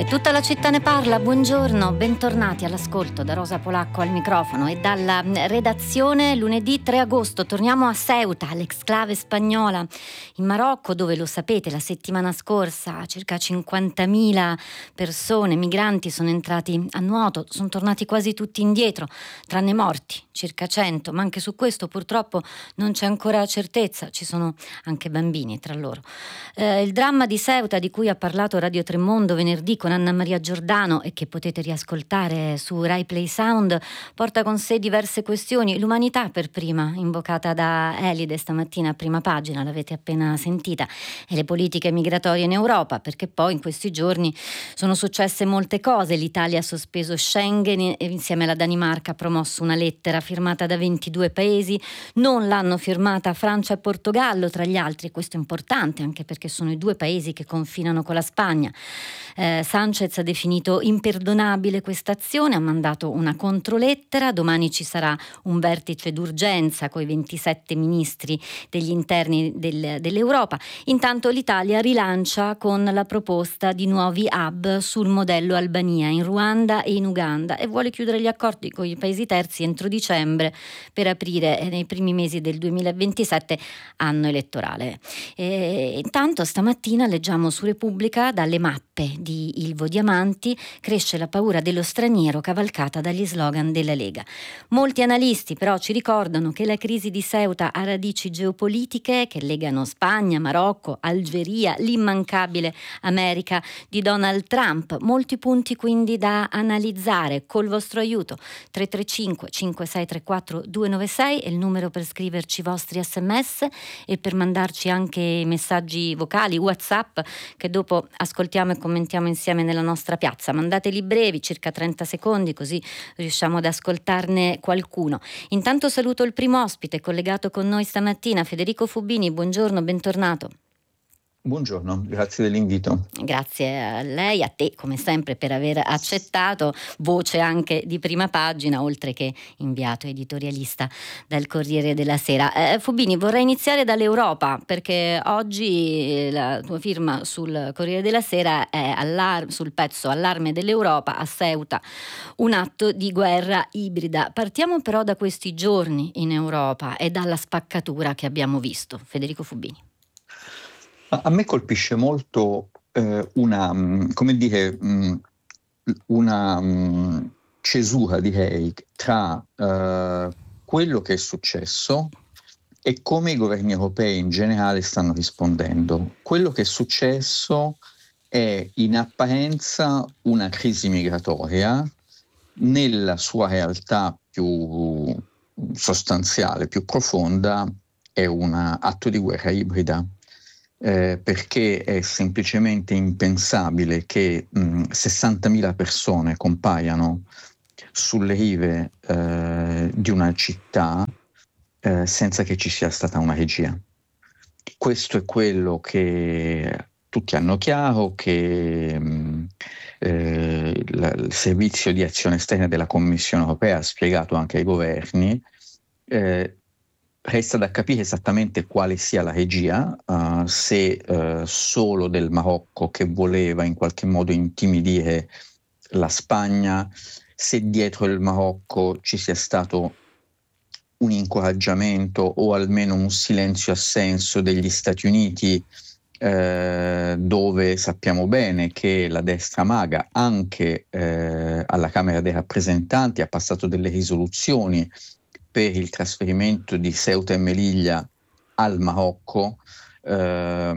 E tutta la città ne parla, buongiorno, bentornati all'ascolto da Rosa Polacco al microfono e dalla redazione. Lunedì 3 agosto torniamo a Ceuta, l'exclave spagnola in Marocco, dove, lo sapete, la settimana scorsa circa 50.000 persone, migranti, sono entrati a nuoto, sono tornati quasi tutti indietro, tranne morti, circa 100, ma anche su questo purtroppo non c'è ancora certezza, ci sono anche bambini tra loro. Il dramma di Ceuta, di cui ha parlato Radio Tremondo venerdì con Anna Maria Giordano e che potete riascoltare su Rai Play Sound, porta con sé diverse questioni. L'umanità per prima, invocata da Elide stamattina a prima pagina, l'avete appena sentita, e le politiche migratorie in Europa, perché poi in questi giorni sono successe molte cose. L'Italia ha sospeso Schengen e insieme alla Danimarca ha promosso una lettera firmata da 22 paesi, non l'hanno firmata Francia e Portogallo tra gli altri, e questo è importante anche perché sono i due paesi che confinano con la Spagna. Sanchez ha definito imperdonabile questa azione, ha mandato una controlettera, domani ci sarà un vertice d'urgenza con i 27 ministri degli interni dell'Europa. Intanto l'Italia rilancia con la proposta di nuovi hub sul modello Albania in Ruanda e in Uganda e vuole chiudere gli accordi con i paesi terzi entro dicembre per aprire nei primi mesi del 2027, anno elettorale. Intanto stamattina leggiamo su Repubblica: dalle mappe di Ilvo Diamanti cresce la paura dello straniero cavalcata dagli slogan della Lega. Molti analisti però ci ricordano che la crisi di Ceuta ha radici geopolitiche che legano Spagna, Marocco, Algeria, l'immancabile America di Donald Trump. Molti punti quindi da analizzare col vostro aiuto. 335 5634 296 è il numero per scriverci i vostri sms e per mandarci anche messaggi vocali, WhatsApp, che dopo ascoltiamo e commentiamo insieme nella nostra piazza. Mandateli brevi, circa 30 secondi, così riusciamo ad ascoltarne qualcuno. Intanto saluto il primo ospite collegato con noi stamattina, Federico Fubini. Buongiorno, bentornato. Buongiorno, grazie dell'invito. Grazie a lei, a te come sempre per aver accettato, voce anche di prima pagina oltre che inviato editorialista dal Corriere della Sera. Fubini, vorrei iniziare dall'Europa perché oggi la tua firma sul Corriere della Sera è sul pezzo Allarme dell'Europa a Ceuta, un atto di guerra ibrida. Partiamo però da questi giorni in Europa e dalla spaccatura che abbiamo visto. Federico Fubini. A me colpisce molto una cesura, direi, tra quello che è successo e come i governi europei in generale stanno rispondendo. Quello che è successo è in apparenza una crisi migratoria, nella sua realtà più sostanziale, più profonda, è un atto di guerra ibrida. Perché è semplicemente impensabile che 60.000 persone compaiano sulle rive di una città senza che ci sia stata una regia. Questo è quello che tutti hanno chiaro, che il servizio di azione esterna della Commissione europea ha spiegato anche ai governi. Resta da capire esattamente quale sia la regia, se solo del Marocco, che voleva in qualche modo intimidire la Spagna, se dietro il Marocco ci sia stato un incoraggiamento o almeno un silenzio-assenso degli Stati Uniti, dove sappiamo bene che la destra maga anche alla Camera dei rappresentanti ha passato delle risoluzioni per il trasferimento di Ceuta e Melilla al Marocco per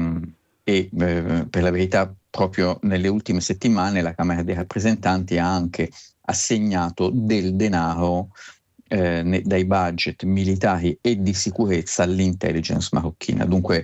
la verità proprio nelle ultime settimane la Camera dei rappresentanti ha anche assegnato del denaro dai budget militari e di sicurezza all'intelligence marocchina. Dunque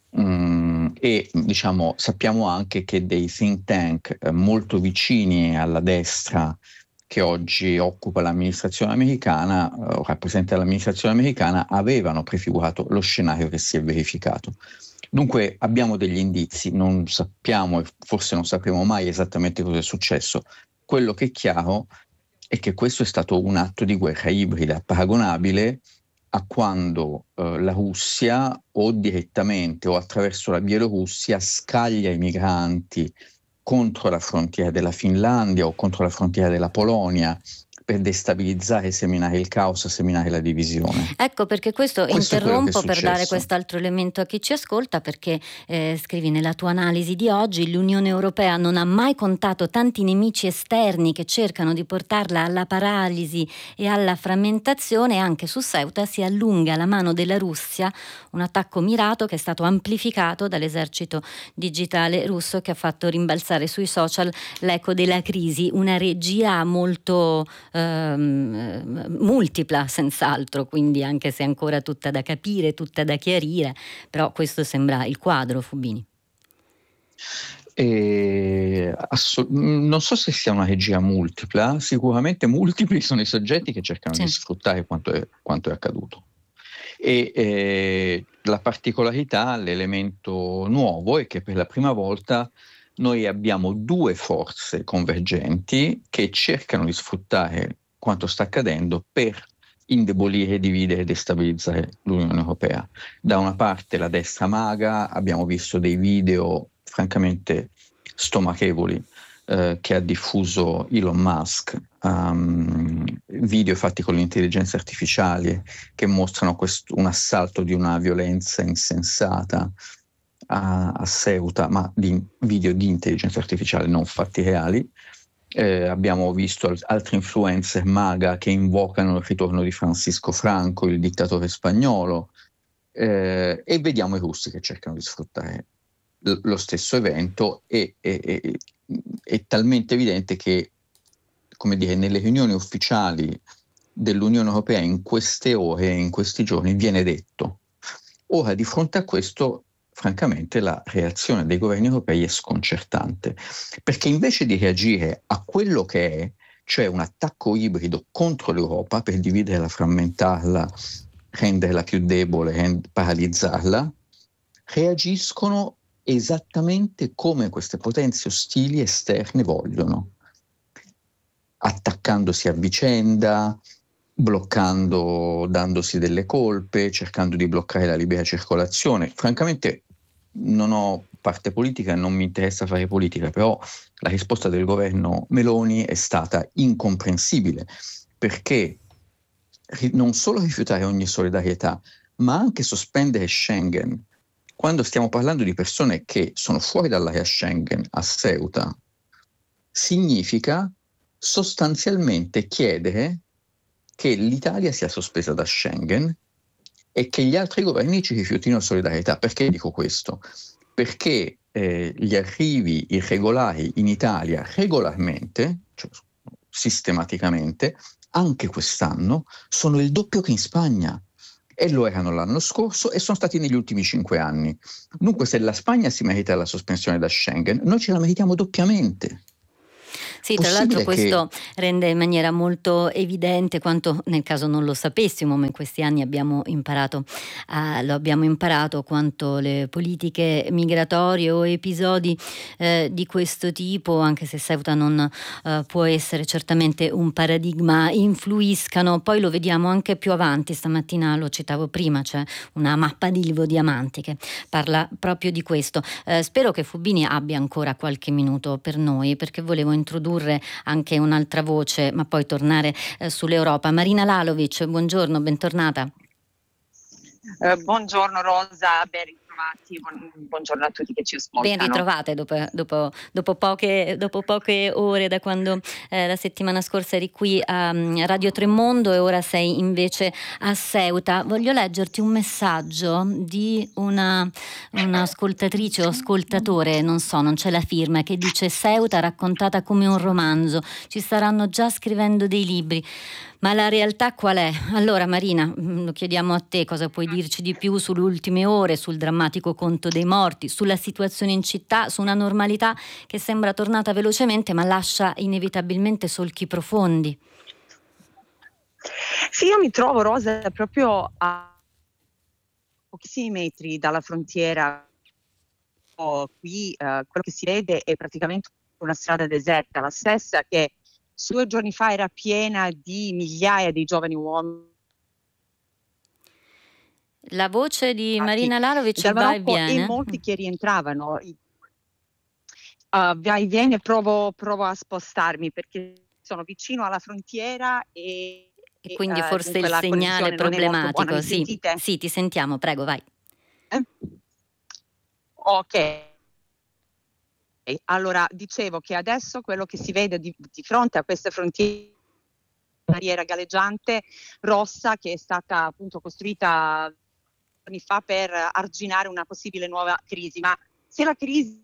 sappiamo anche che dei think tank molto vicini alla destra che oggi occupa l'amministrazione americana o rappresenta l'amministrazione americana avevano prefigurato lo scenario che si è verificato. Dunque abbiamo degli indizi, non sappiamo e forse non sapremo mai esattamente cosa è successo. Quello che è chiaro è che questo è stato un atto di guerra ibrida, paragonabile a quando la Russia o direttamente o attraverso la Bielorussia scaglia i migranti contro la frontiera della Finlandia o contro la frontiera della Polonia, per destabilizzare, seminare il caos, seminare la divisione. Ecco, perché questo Questo è quello che è interrompo per dare successo. quest'altro elemento a chi ci ascolta, perché scrivi nella tua analisi di oggi: l'Unione Europea non ha mai contato tanti nemici esterni che cercano di portarla alla paralisi e alla frammentazione, e anche su Ceuta si allunga la mano della Russia, un attacco mirato che è stato amplificato dall'esercito digitale russo, che ha fatto rimbalzare sui social l'eco della crisi, una regia molto multipla senz'altro, quindi anche se ancora tutta da capire, tutta da chiarire, però questo sembra il quadro, Fubini. Non so se sia una regia multipla, sicuramente multipli sono i soggetti che cercano di sfruttare quanto è accaduto. La particolarità, l'elemento nuovo è che per la prima volta noi abbiamo due forze convergenti che cercano di sfruttare quanto sta accadendo per indebolire, dividere e destabilizzare l'Unione Europea. Da una parte la destra maga, abbiamo visto dei video francamente stomachevoli che ha diffuso Elon Musk, video fatti con l'intelligenza artificiale che mostrano un assalto di una violenza insensata a Ceuta, ma di video di intelligenza artificiale, non fatti reali. Abbiamo visto altri influencer MAGA che invocano il ritorno di Francisco Franco, il dittatore spagnolo, e vediamo i russi che cercano di sfruttare lo stesso evento. È talmente evidente che, come dire, nelle riunioni ufficiali dell'Unione Europea in queste ore, in questi giorni, viene detto. Ora, di fronte a questo, francamente, la reazione dei governi europei è sconcertante, perché invece di reagire a quello che è, cioè un attacco ibrido contro l'Europa per dividerla, frammentarla, renderla più debole, paralizzarla, reagiscono esattamente come queste potenze ostili esterne vogliono, attaccandosi a vicenda, bloccando, dandosi delle colpe, cercando di bloccare la libera circolazione. Francamente non ho parte politica e non mi interessa fare politica, però la risposta del governo Meloni è stata incomprensibile, perché non solo rifiutare ogni solidarietà, ma anche sospendere Schengen. Quando stiamo parlando di persone che sono fuori dall'area Schengen a Ceuta, significa sostanzialmente chiedere che l'Italia sia sospesa da Schengen e che gli altri governi ci rifiutino solidarietà. Perché dico questo? Perché gli arrivi irregolari in Italia regolarmente, cioè sistematicamente, anche quest'anno, sono il doppio che in Spagna. E lo erano l'anno scorso e sono stati negli ultimi 5 anni. Dunque, se la Spagna si merita la sospensione da Schengen, noi ce la meritiamo doppiamente. Sì, tra l'altro questo rende in maniera molto evidente quanto, nel caso non lo sapessimo, ma in questi anni lo abbiamo imparato, quanto le politiche migratorie o episodi di questo tipo, anche se Ceuta non può essere certamente un paradigma, influiscano. Poi lo vediamo anche più avanti, stamattina lo citavo prima, c'è una mappa di Livo Diamanti che parla proprio di questo. Spero che Fubini abbia ancora qualche minuto per noi, perché volevo introdurre anche un'altra voce, ma poi tornare sull'Europa. Marina Lalovic, buongiorno, bentornata. Buongiorno Rosa, ben ritrovati, buongiorno a tutti che ci ascoltano. Ben ritrovate dopo poche ore da quando la settimana scorsa eri qui a Radio Tremondo e ora sei invece a Ceuta. Voglio leggerti un messaggio di un'ascoltatrice o ascoltatore, non so, non c'è la firma, che dice: Ceuta raccontata come un romanzo, ci staranno già scrivendo dei libri. Ma la realtà qual è? Allora Marina, lo chiediamo a te, cosa puoi dirci di più sulle ultime ore, sul drammatico conto dei morti, sulla situazione in città, su una normalità che sembra tornata velocemente ma lascia inevitabilmente solchi profondi? Sì, io mi trovo, Rosa, proprio a pochissimi metri dalla frontiera. Qui quello che si vede è praticamente una strada deserta, la stessa che 2 giorni fa era piena di migliaia di giovani uomini. La voce di Marina Lalovic va e viene. E molti che rientravano. vai, vieni e provo a spostarmi perché sono vicino alla frontiera e quindi forse dunque il la segnale connessione non è molto buona. problematico. Mi Sì, sentite? sì, ti sentiamo, prego, vai. Ok. Allora, dicevo che adesso quello che si vede di fronte a queste frontiere, barriera galleggiante rossa che è stata appunto costruita anni fa per arginare una possibile nuova crisi, ma se la crisi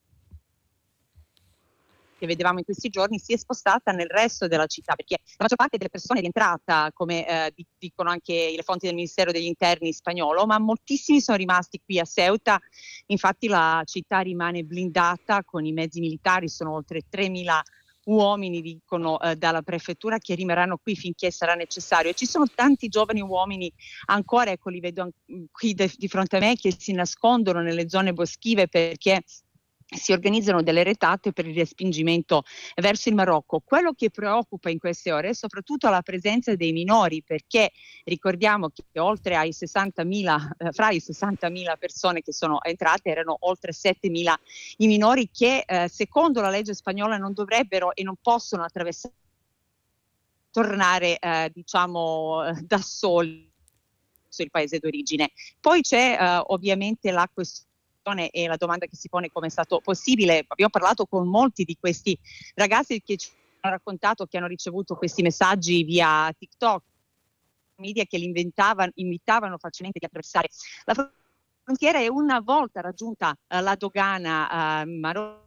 che vedevamo in questi giorni si è spostata nel resto della città, perché la maggior parte delle persone è rientrata, come dicono anche le fonti del Ministero degli Interni spagnolo, ma moltissimi sono rimasti qui a Ceuta. Infatti la città rimane blindata con i mezzi militari, sono oltre 3.000 uomini, dicono dalla prefettura, che rimarranno qui finché sarà necessario. E ci sono tanti giovani uomini ancora, ecco, li vedo qui di fronte a me, che si nascondono nelle zone boschive perché si organizzano delle retate per il respingimento verso il Marocco. Quello che preoccupa in queste ore è soprattutto la presenza dei minori, perché ricordiamo che oltre ai 60.000, fra i 60.000 persone che sono entrate, erano oltre 7.000 i minori che secondo la legge spagnola non dovrebbero e non possono attraversare, tornare da soli sul paese d'origine. Poi c'è ovviamente la questione e la domanda che si pone: come è stato possibile. Abbiamo parlato con molti di questi ragazzi che ci hanno raccontato che hanno ricevuto questi messaggi via TikTok, media che li invitavano facilmente di attraversare la frontiera, e una volta raggiunta la dogana marocchina,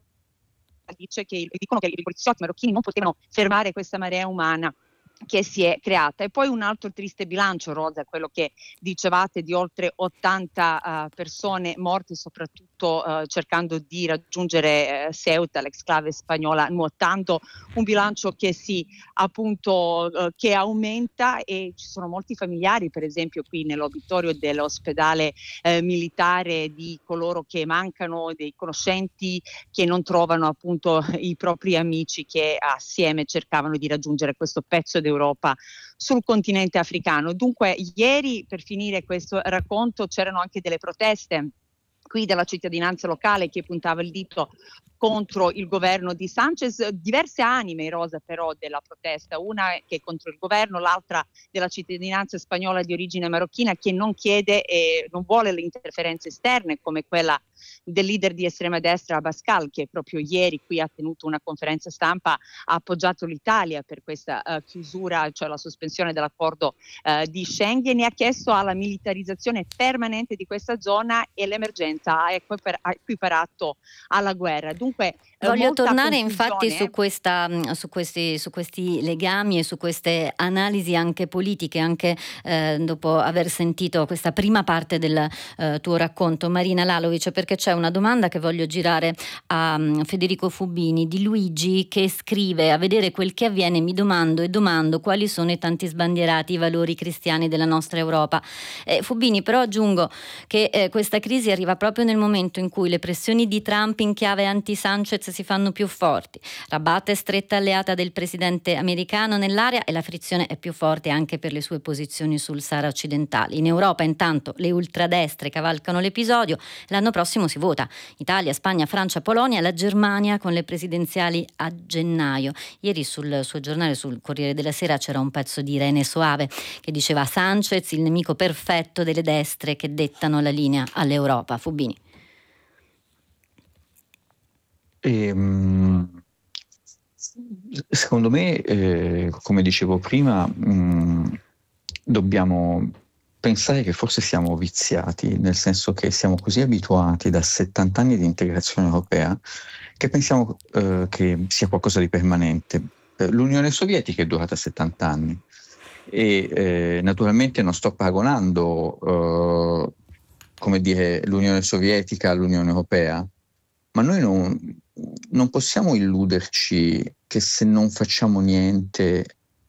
dicono che i poliziotti marocchini non potevano fermare questa marea umana che si è creata. E poi un altro triste bilancio, Rosa, quello che dicevate, di oltre 80 persone morte, soprattutto cercando di raggiungere Ceuta, l'exclave spagnola, nuotando, un bilancio che che aumenta, e ci sono molti familiari, per esempio qui nell'obitorio dell'ospedale militare, di coloro che mancano, dei conoscenti che non trovano appunto i propri amici che assieme cercavano di raggiungere questo pezzo d'Europa sul continente africano. Dunque, ieri, per finire questo racconto, c'erano anche delle proteste qui della cittadinanza locale che puntava il dito contro il governo di Sanchez. Diverse anime, Rosa, però, della protesta, una che è contro il governo, l'altra della cittadinanza spagnola di origine marocchina, che non chiede e non vuole le interferenze esterne, come quella del leader di estrema destra Abascal, che proprio ieri qui ha tenuto una conferenza stampa, ha appoggiato l'Italia per questa chiusura, cioè la sospensione dell'accordo di Schengen, e ha chiesto alla militarizzazione permanente di questa zona, e l'emergenza ha equiparato alla guerra. Dunque voglio tornare infatti confusione. su questi legami e su queste analisi anche politiche, anche dopo aver sentito questa prima parte del tuo racconto, Marina Lalovic, perché c'è una domanda che voglio girare a Federico Fubini, di Luigi, che scrive: a vedere quel che avviene mi domando quali sono i tanti sbandierati valori cristiani della nostra Europa. Fubini, però aggiungo che questa crisi arriva proprio nel momento in cui le pressioni di Trump in chiave anti-Sanchez si fanno più forti. Rabat è stretta alleata del presidente americano nell'area e la frizione è più forte anche per le sue posizioni sul Sahara occidentale. In Europa intanto le ultradestre cavalcano l'episodio. L'anno prossimo si vota. Italia, Spagna, Francia, Polonia, la Germania con le presidenziali a gennaio. Ieri sul suo giornale, sul Corriere della Sera, c'era un pezzo di Irene Soave che diceva: Sanchez, il nemico perfetto delle destre che dettano la linea all'Europa. Fubini. Secondo me, come dicevo prima, dobbiamo pensare che forse siamo viziati, nel senso che siamo così abituati da 70 anni di integrazione europea che pensiamo che sia qualcosa di permanente. L'Unione Sovietica è durata 70 anni e naturalmente non sto paragonando l'Unione Sovietica all'Unione Europea, ma noi non possiamo illuderci che se non facciamo niente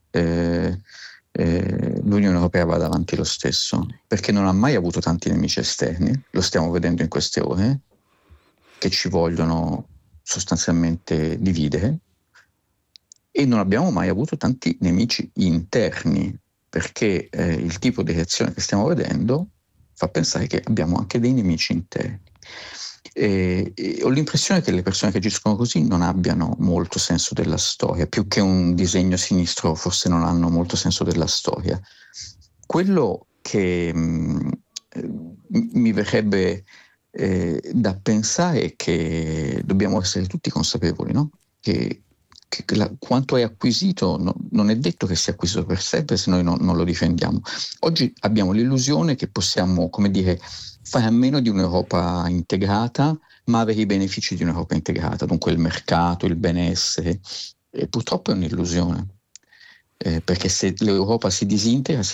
l'Unione Europea vada avanti lo stesso, perché non ha mai avuto tanti nemici esterni, lo stiamo vedendo in queste ore, che ci vogliono sostanzialmente dividere, e non abbiamo mai avuto tanti nemici interni, perché il tipo di reazione che stiamo vedendo fa pensare che abbiamo anche dei nemici interni. E ho l'impressione che le persone che agiscono così non abbiano molto senso della storia, più che un disegno sinistro forse non hanno molto senso della storia. Quello che mi verrebbe da pensare è che dobbiamo essere tutti consapevoli, no? Che quanto è acquisito non è detto che sia acquisito per sempre se noi non lo difendiamo. Oggi abbiamo l'illusione che possiamo, come dire, fare a meno di un'Europa integrata, ma avere i benefici di un'Europa integrata, dunque il mercato, il benessere. E purtroppo è un'illusione, perché se l'Europa si disintegra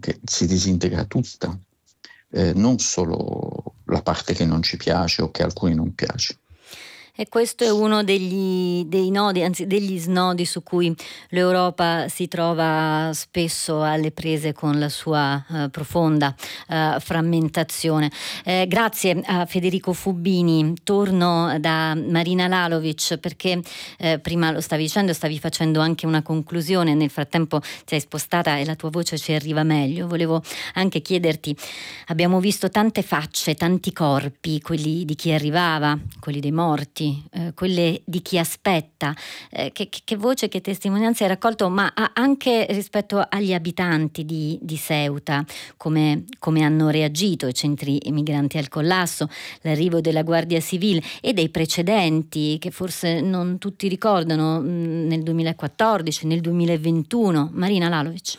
tutta, non solo la parte che non ci piace o che a alcuni non piace. E questo è uno dei nodi, anzi degli snodi su cui l'Europa si trova spesso alle prese con la sua profonda frammentazione. Grazie a Federico Fubini. Torno da Marina Lalovic perché prima lo stavi dicendo, stavi facendo anche una conclusione, nel frattempo ti sei spostata e la tua voce ci arriva meglio. Volevo anche chiederti, abbiamo visto tante facce, tanti corpi, quelli di chi arrivava, quelli dei morti, quelle di chi aspetta, che voce, che testimonianza hai raccolto, ma anche rispetto agli abitanti di Ceuta, come hanno reagito i centri migranti al collasso, l'arrivo della Guardia Civile e dei precedenti che forse non tutti ricordano, nel 2014, nel 2021. Marina Lalovic.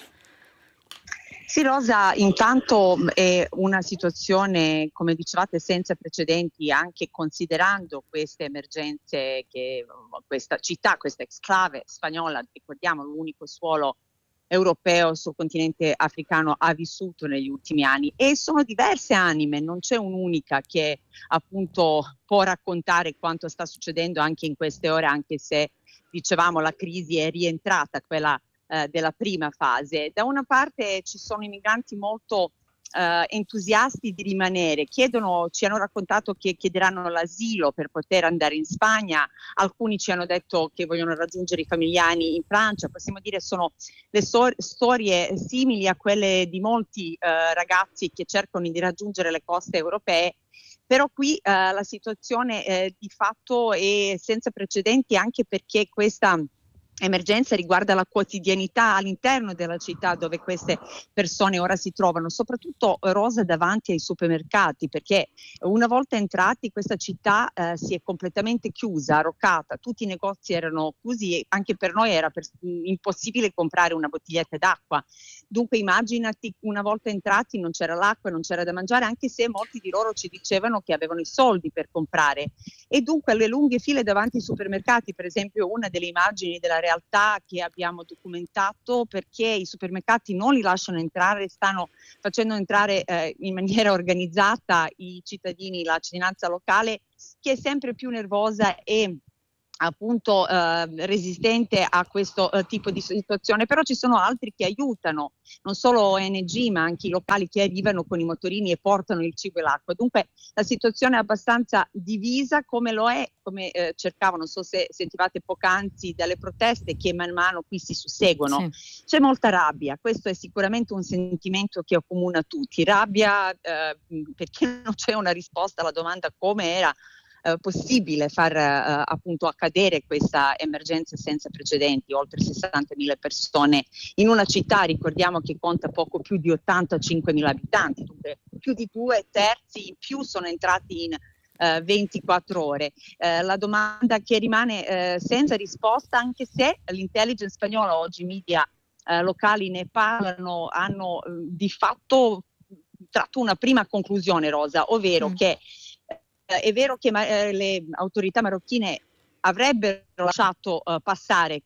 Sì, Rosa, intanto è una situazione, come dicevate, senza precedenti, anche considerando queste emergenze che questa città, questa exclave spagnola, ricordiamo l'unico suolo europeo sul continente africano, ha vissuto negli ultimi anni. E sono diverse anime, non c'è un'unica che appunto può raccontare quanto sta succedendo anche in queste ore, anche se dicevamo la crisi è rientrata, quella della prima fase. Da una parte ci sono i migranti molto entusiasti di rimanere, ci hanno raccontato che chiederanno l'asilo per poter andare in Spagna, alcuni ci hanno detto che vogliono raggiungere i familiari in Francia, possiamo dire sono le storie simili a quelle di molti ragazzi che cercano di raggiungere le coste europee. Però qui la situazione di fatto è senza precedenti, anche perché questa emergenza riguarda la quotidianità all'interno della città dove queste persone ora si trovano, soprattutto Rosa davanti ai supermercati, perché una volta entrati questa città si è completamente chiusa, arroccata, tutti i negozi erano chiusi e anche per noi era impossibile comprare una bottiglietta d'acqua. Dunque immaginati, una volta entrati non c'era l'acqua, non c'era da mangiare, anche se molti di loro ci dicevano che avevano i soldi per comprare. E dunque le lunghe file davanti ai supermercati, per esempio una delle immagini della realtà che abbiamo documentato, perché i supermercati non li lasciano entrare, stanno facendo entrare in maniera organizzata i cittadini, la cittadinanza locale, che è sempre più nervosa e appunto resistente a questo tipo di situazione. Però ci sono altri che aiutano, non solo ONG ma anche i locali che arrivano con i motorini e portano il cibo e l'acqua. Dunque la situazione è abbastanza divisa, come lo è, come cercavano, non so se sentivate poc'anzi, dalle proteste che man mano qui si susseguono. Sì. C'è molta rabbia, questo è sicuramente un sentimento che accomuna tutti, rabbia perché non c'è una risposta alla domanda come era possibile far appunto accadere questa emergenza senza precedenti, oltre 60.000 persone in una città, ricordiamo che conta poco più di 85.000 abitanti, dunque più di 2/3 in più sono entrati in 24 ore. La domanda che rimane senza risposta, anche se l'intelligence spagnola, oggi i media locali ne parlano, hanno di fatto tratto una prima conclusione, Rosa, ovvero che è vero che le autorità marocchine avrebbero lasciato passare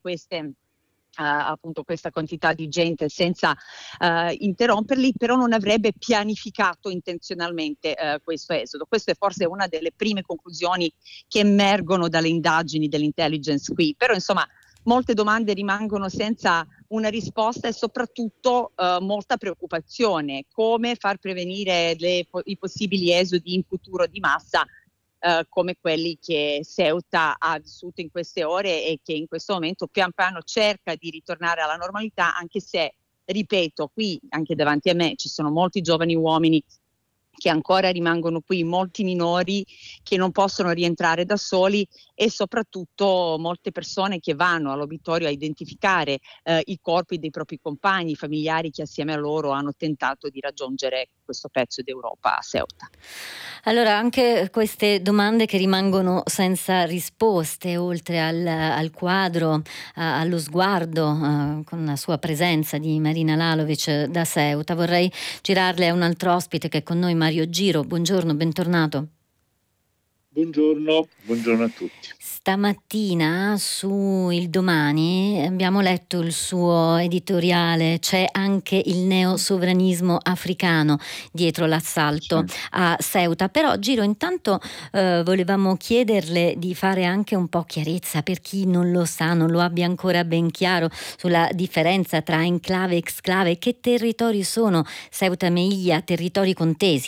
appunto questa quantità di gente senza interromperli, però non avrebbe pianificato intenzionalmente questo esodo. Questa è forse una delle prime conclusioni che emergono dalle indagini dell'intelligence qui, però insomma molte domande rimangono senza una risposta e soprattutto molta preoccupazione, come far prevenire i possibili esodi in futuro di massa come quelli che Ceuta ha vissuto in queste ore e che in questo momento pian piano cerca di ritornare alla normalità, anche se, ripeto, qui anche davanti a me ci sono molti giovani uomini che ancora rimangono qui, molti minori che non possono rientrare da soli e soprattutto molte persone che vanno all'obitorio a identificare i corpi dei propri compagni, familiari che assieme a loro hanno tentato di raggiungere questo pezzo d'Europa a Ceuta. Allora, anche queste domande che rimangono senza risposte, oltre al quadro, allo sguardo, con la sua presenza di Marina Lalovic da Ceuta, vorrei girarle a un altro ospite che è con noi, Mario Giro. Buongiorno, bentornato. Buongiorno a tutti. Stamattina su Il Domani abbiamo letto il suo editoriale. C'è anche il neosovranismo africano dietro l'assalto a Ceuta. Però Giro, intanto volevamo chiederle di fare anche un po' chiarezza per chi non lo sa, non lo abbia ancora ben chiaro, sulla differenza tra enclave e exclave. Che territori sono Ceuta e Melilla, territori contesi?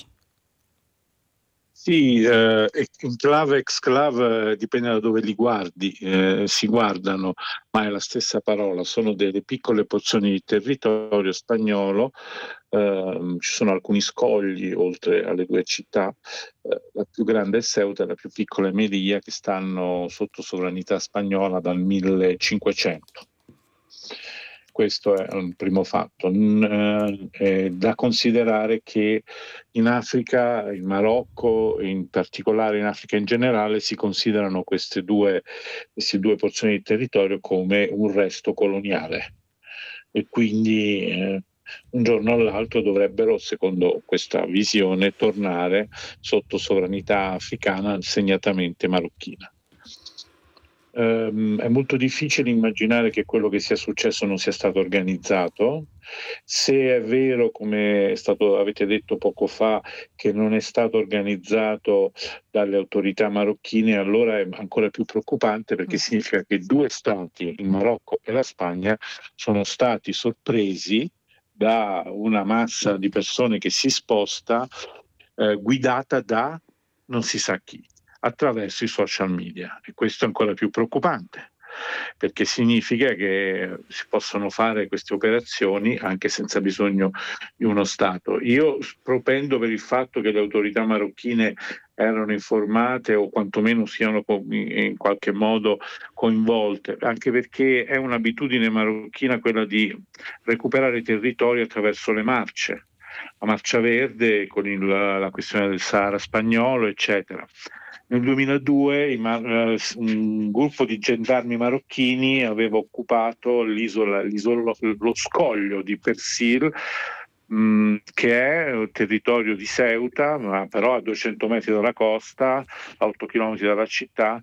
Sì, enclave, exclave, dipende da dove li guardi, si guardano, ma è la stessa parola, sono delle piccole porzioni di territorio spagnolo, ci sono alcuni scogli oltre alle due città, la più grande è Ceuta e la più piccola è Melilla, che stanno sotto sovranità spagnola dal 1500. Questo è un primo fatto. È da considerare che in Africa, in Marocco, in particolare in Africa in generale, si considerano queste due porzioni di territorio come un resto coloniale e quindi un giorno o l'altro dovrebbero, secondo questa visione, tornare sotto sovranità africana, segnatamente marocchina. È molto difficile immaginare che quello che sia successo non sia stato organizzato. Se è vero, come avete detto poco fa, che non è stato organizzato dalle autorità marocchine, allora è ancora più preoccupante, perché significa che due stati, il Marocco e la Spagna, sono stati sorpresi da una massa di persone che si sposta, guidata da non si sa chi, attraverso i social media, e questo è ancora più preoccupante perché significa che si possono fare queste operazioni anche senza bisogno di uno Stato. Io propendo per il fatto che le autorità marocchine erano informate o quantomeno siano in qualche modo coinvolte, anche perché è un'abitudine marocchina quella di recuperare territorio attraverso le marce, la Marcia Verde con la questione del Sahara spagnolo, eccetera. Nel 2002 un gruppo di gendarmi marocchini aveva occupato lo scoglio di Persil, che è un territorio di Ceuta, ma però a 200 metri dalla costa, a 8 chilometri dalla città,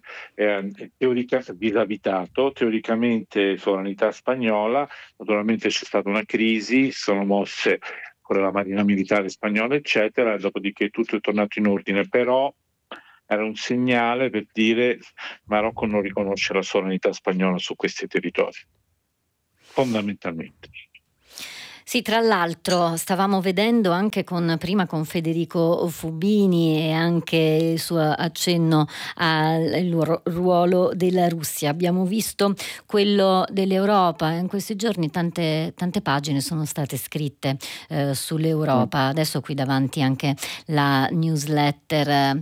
disabitato, teoricamente sovranità spagnola. Naturalmente c'è stata una crisi, sono mosse con la marina militare spagnola, eccetera, dopodiché tutto è tornato in ordine, però era un segnale per dire il Marocco non riconosce la sovranità spagnola su questi territori, fondamentalmente. Sì, tra l'altro stavamo vedendo anche prima con Federico Fubini e anche il suo accenno al ruolo della Russia. Abbiamo visto quello dell'Europa. In questi giorni tante pagine sono state scritte sull'Europa. Adesso qui davanti anche la newsletter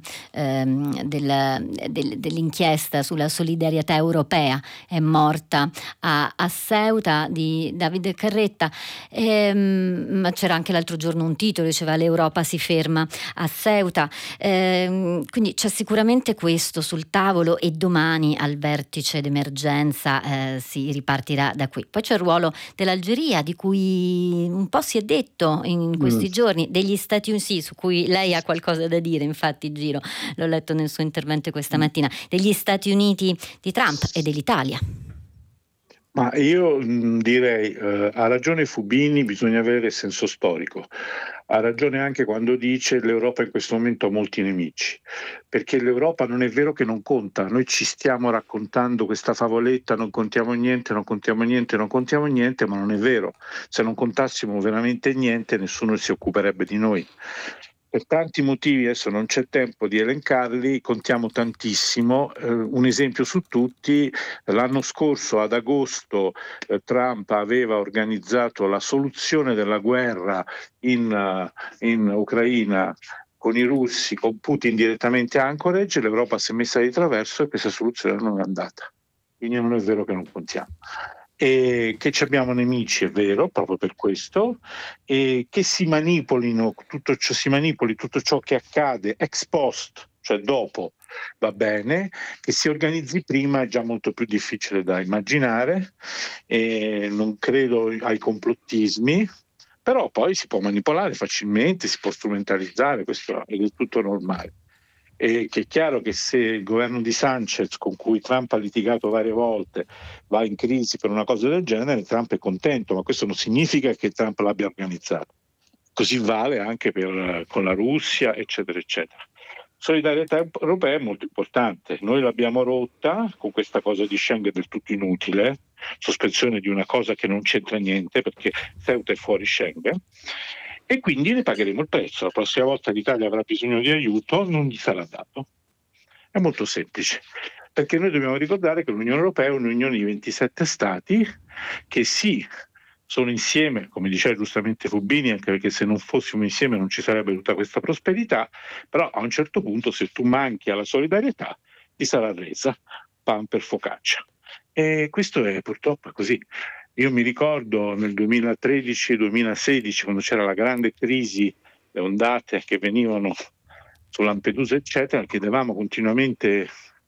dell'inchiesta sulla solidarietà europea è morta a Ceuta di Davide Carretta. Ma c'era anche l'altro giorno un titolo, diceva l'Europa si ferma a Ceuta, quindi c'è sicuramente questo sul tavolo e domani al vertice d'emergenza si ripartirà da qui. Poi c'è il ruolo dell'Algeria, di cui un po' si è detto in questi giorni, degli Stati Uniti, su cui lei ha qualcosa da dire, infatti Giro, l'ho letto nel suo intervento questa mattina, degli Stati Uniti di Trump e dell'Italia. Ma io direi, ha ragione Fubini, bisogna avere senso storico. Ha ragione anche quando dice l'Europa in questo momento ha molti nemici, perché l'Europa non è vero che non conta. Noi ci stiamo raccontando questa favoletta, non contiamo niente, non contiamo niente, non contiamo niente, ma non è vero. Se non contassimo veramente niente, nessuno si occuperebbe di noi. Per tanti motivi, adesso non c'è tempo di elencarli, contiamo tantissimo. Un esempio su tutti: l'anno scorso ad agosto Trump aveva organizzato la soluzione della guerra in Ucraina con i russi, con Putin direttamente a Anchorage, l'Europa si è messa di traverso e questa soluzione non è andata. Quindi non è vero che non contiamo. E che ci abbiamo nemici, è vero, proprio per questo, e che si manipoli tutto ciò che accade ex post, cioè dopo, va bene, che si organizzi prima è già molto più difficile da immaginare, e non credo ai complottismi, però poi si può manipolare facilmente, si può strumentalizzare, questo è del tutto normale. E che è chiaro che se il governo di Sanchez, con cui Trump ha litigato varie volte, va in crisi per una cosa del genere, Trump è contento, ma questo non significa che Trump l'abbia organizzato. Così vale anche con la Russia, eccetera, eccetera. Solidarietà europea è molto importante. Noi l'abbiamo rotta con questa cosa di Schengen del tutto inutile, sospensione di una cosa che non c'entra niente perché Ceuta è fuori Schengen, e quindi ne pagheremo il prezzo. La prossima volta l'Italia avrà bisogno di aiuto, non gli sarà dato. È molto semplice, perché noi dobbiamo ricordare che l'Unione Europea è un'unione di 27 stati che sì, sono insieme, come diceva giustamente Fubini, anche perché se non fossimo insieme non ci sarebbe tutta questa prosperità, però a un certo punto se tu manchi alla solidarietà ti sarà resa pan per focaccia. E questo è purtroppo così. Io mi ricordo nel 2013-2016, quando c'era la grande crisi, le ondate che venivano su Lampedusa, eccetera, chiedevamo continuamente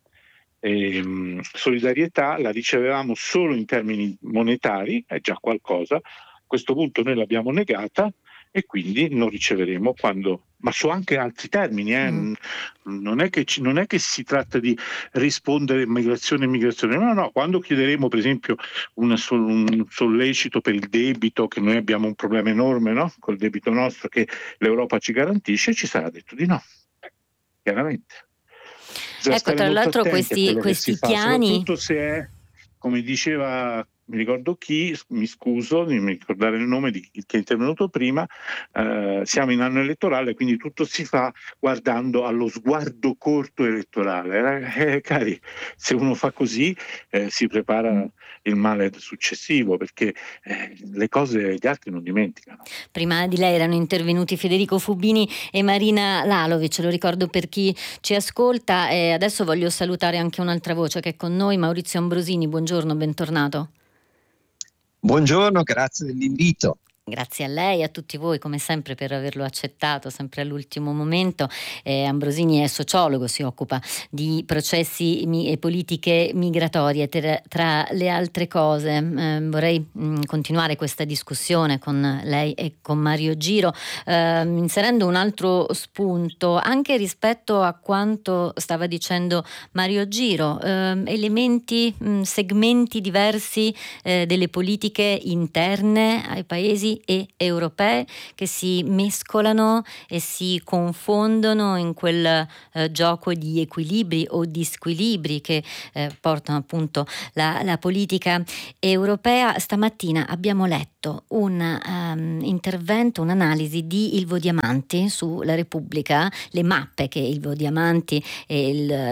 solidarietà, la ricevevamo solo in termini monetari, è già qualcosa. A questo punto noi l'abbiamo negata e quindi non riceveremo ma su anche altri termini. Non è che si tratta di rispondere migrazione, no, quando chiederemo per esempio un sollecito per il debito, che noi abbiamo un problema enorme, no? Col debito nostro che l'Europa ci garantisce, ci sarà detto di no, chiaramente. Ecco, tra l'altro questi piani, soprattutto se è, come diceva, mi ricordo chi, mi scuso di ricordare il nome di chi è intervenuto prima, siamo in anno elettorale, quindi tutto si fa guardando allo sguardo corto elettorale. Cari, se uno fa così si prepara il male successivo, perché le cose gli altri non dimenticano. Prima di lei erano intervenuti Federico Fubini e Marina Lalovic, lo ricordo per chi ci ascolta, e adesso voglio salutare anche un'altra voce che è con noi, Maurizio Ambrosini. Buongiorno, bentornato. Buongiorno, grazie dell'invito. Grazie a lei e a tutti voi come sempre per averlo accettato sempre all'ultimo momento. Ambrosini è sociologo, si occupa di processi e politiche migratorie. Tra le altre cose vorrei continuare questa discussione con lei e con Mario Giro, inserendo un altro spunto anche rispetto a quanto stava dicendo Mario Giro, elementi, segmenti diversi delle politiche interne ai paesi e europee che si mescolano e si confondono in quel gioco di equilibri o di squilibri che portano appunto la politica europea. Stamattina abbiamo letto un intervento, un'analisi di Ilvo Diamanti sulla Repubblica, le mappe che Ilvo Diamanti e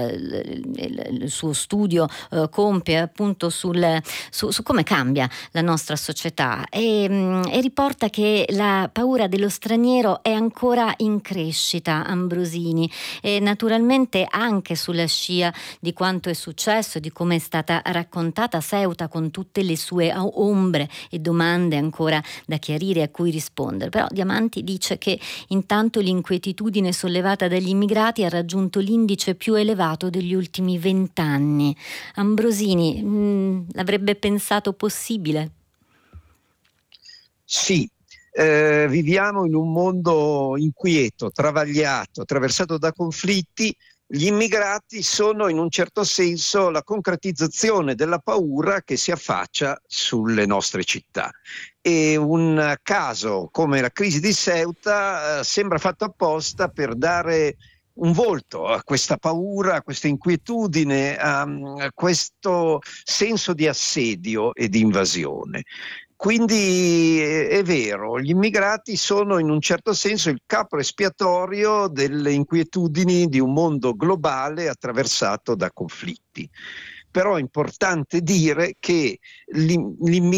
il suo studio compie appunto su come cambia la nostra società e riporta che la paura dello straniero è ancora in crescita, Ambrosini, e naturalmente anche sulla scia di quanto è successo, di come è stata raccontata Ceuta con tutte le sue ombre e domande ancora da chiarire a cui rispondere. Però Diamanti dice che intanto l'inquietudine sollevata dagli immigrati ha raggiunto l'indice più elevato degli ultimi 20 anni. Ambrosini, l'avrebbe pensato possibile? Sì, viviamo in un mondo inquieto, travagliato, attraversato da conflitti. Gli immigrati sono in un certo senso la concretizzazione della paura che si affaccia sulle nostre città. E un caso come la crisi di Ceuta sembra fatto apposta per dare un volto a questa paura, a questa inquietudine, a questo senso di assedio e di invasione. Quindi è vero, gli immigrati sono in un certo senso il capro espiatorio delle inquietudini di un mondo globale attraversato da conflitti. Però è importante dire che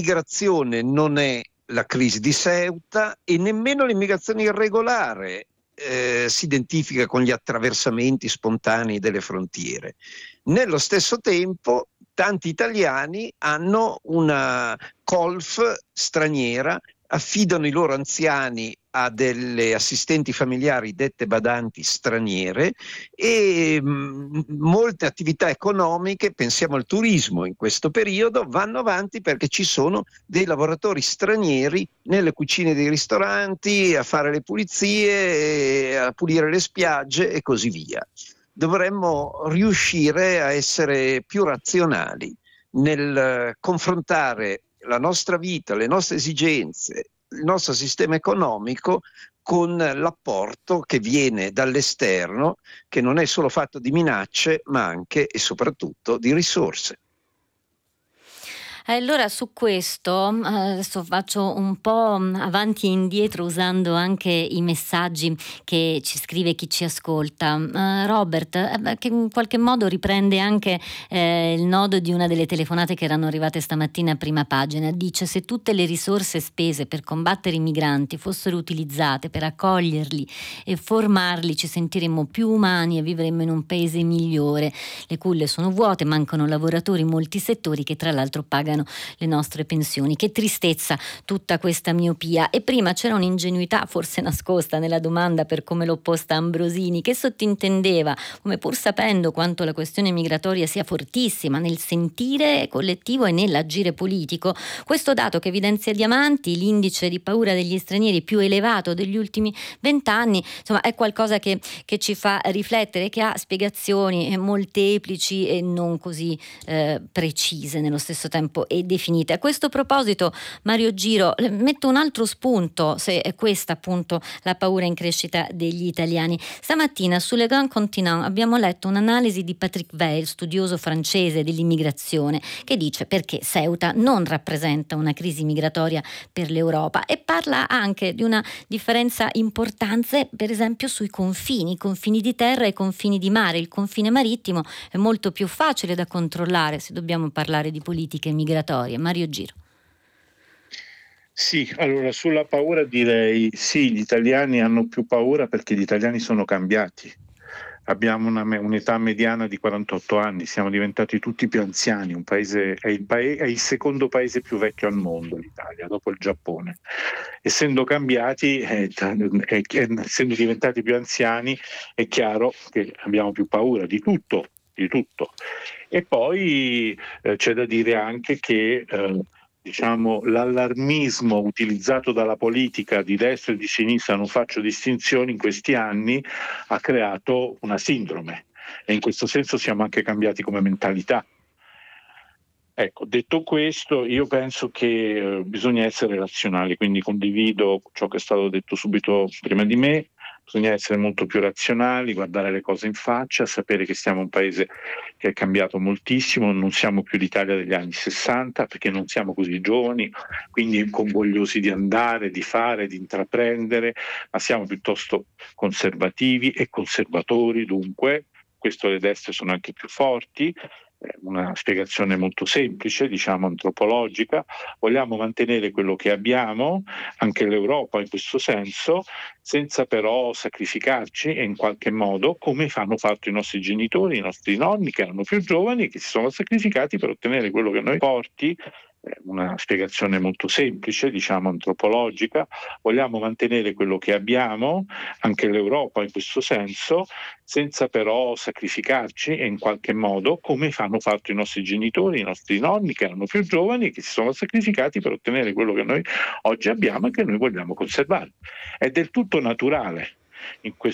l'immigrazione non è la crisi di Ceuta e nemmeno l'immigrazione irregolare si identifica con gli attraversamenti spontanei delle frontiere. Nello stesso tempo, tanti italiani hanno una colf straniera, affidano i loro anziani a delle assistenti familiari dette badanti straniere e molte attività economiche, pensiamo al turismo in questo periodo, vanno avanti perché ci sono dei lavoratori stranieri nelle cucine dei ristoranti, a fare le pulizie, a pulire le spiagge e così via. Dovremmo riuscire a essere più razionali nel confrontare la nostra vita, le nostre esigenze, il nostro sistema economico con l'apporto che viene dall'esterno, che non è solo fatto di minacce, ma anche e soprattutto di risorse. Allora su questo adesso faccio un po' avanti e indietro usando anche i messaggi che ci scrive chi ci ascolta. Robert, che in qualche modo riprende anche il nodo di una delle telefonate che erano arrivate stamattina a Prima Pagina. Dice: se tutte le risorse spese per combattere i migranti fossero utilizzate per accoglierli e formarli, ci sentiremmo più umani e vivremmo in un paese migliore. Le culle sono vuote, mancano lavoratori in molti settori che tra l'altro pagano le nostre pensioni. Che tristezza tutta questa miopia. E prima c'era un'ingenuità forse nascosta nella domanda, per come l'ho posta Ambrosini, che sottintendeva come, pur sapendo quanto la questione migratoria sia fortissima nel sentire collettivo e nell'agire politico, questo dato che evidenzia diamanti, l'indice di paura degli stranieri più elevato degli ultimi 20 anni, insomma è qualcosa che ci fa riflettere, che ha spiegazioni molteplici e non così precise nello stesso tempo e definite. A questo proposito, Mario Giro, metto un altro spunto, se è questa appunto la paura in crescita degli italiani. Stamattina su Le Grand Continent abbiamo letto un'analisi di Patrick Weil, studioso francese dell'immigrazione, che dice perché Ceuta non rappresenta una crisi migratoria per l'Europa, e parla anche di una differenza importante, per esempio sui confini di terra e i confini di mare. Il confine marittimo è molto più facile da controllare se dobbiamo parlare di politiche migratorie. Mario Giro. Sì, allora sulla paura direi sì, gli italiani hanno più paura perché gli italiani sono cambiati. Abbiamo un'età mediana di 48 anni, siamo diventati tutti più anziani, è il secondo paese più vecchio al mondo, l'Italia, dopo il Giappone. Essendo cambiati, essendo diventati più anziani, è chiaro che abbiamo più paura di tutto. E poi c'è da dire anche che l'allarmismo utilizzato dalla politica di destra e di sinistra, non faccio distinzioni, in questi anni ha creato una sindrome, e in questo senso siamo anche cambiati come mentalità. Ecco, detto questo, io penso che bisogna essere razionali, quindi condivido ciò che è stato detto subito prima di me. Bisogna essere molto più razionali, guardare le cose in faccia, sapere che siamo un paese che è cambiato moltissimo, non siamo più l'Italia degli anni 60 perché non siamo così giovani, quindi convogliosi di andare, di fare, di intraprendere, ma siamo piuttosto conservativi e conservatori, dunque questo le destre sono anche più forti. Una spiegazione molto semplice, antropologica. Vogliamo mantenere quello che abbiamo, anche l'Europa in questo senso, senza però sacrificarci e in qualche modo, come hanno fatto i nostri genitori, i nostri nonni che erano più giovani, che si sono sacrificati per ottenere quello che noi porti. Una spiegazione molto semplice, antropologica. Vogliamo mantenere quello che abbiamo, anche l'Europa in questo senso, senza però sacrificarci e in qualche modo, come hanno fatto i nostri genitori, i nostri nonni che erano più giovani, che si sono sacrificati per ottenere quello che noi oggi abbiamo e che noi vogliamo conservare. È del tutto naturale in questo